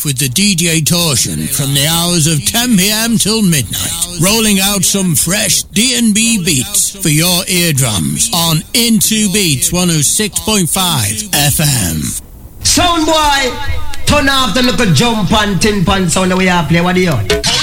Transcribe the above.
with the DJ Torsion from the hours of 10 p.m. till midnight, rolling out some fresh D&B beats for your eardrums on Into Beats 106.5 FM. Sound boy, turn off the little jump and tin pan sound that we have play. What do you?